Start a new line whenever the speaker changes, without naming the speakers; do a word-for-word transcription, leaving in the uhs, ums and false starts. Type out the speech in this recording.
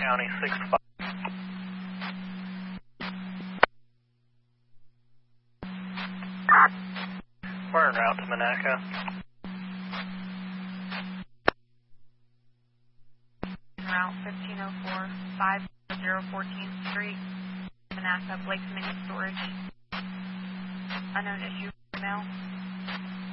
County six five. We're en route to Monaca.
Route fifteen oh four, five zero fourteenth Street, Monaca, Blake's Mini Storage. Unknown issue, mail.